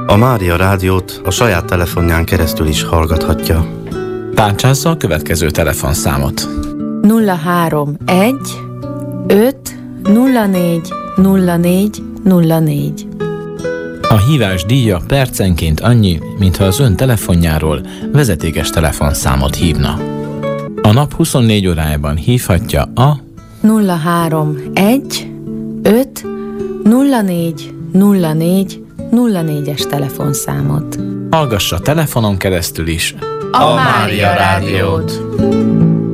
A Mária Rádiót a saját telefonján keresztül is hallgathatja. Tárcsázza a következő telefonszámot. 031 5 04 04 04. A hívás díja percenként annyi, mintha az ön telefonjáról vezetékes telefonszámot hívna. A nap 24 órájában hívhatja a 031 5 04 04 04-es telefonszámot. Hallgassa telefonon keresztül is A Mária Rádiót.